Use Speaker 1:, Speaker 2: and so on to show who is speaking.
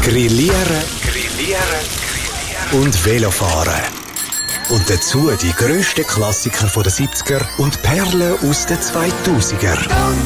Speaker 1: Grillieren und Velofahren. Und dazu die grössten Klassiker der 70er und Perlen aus den 2000er.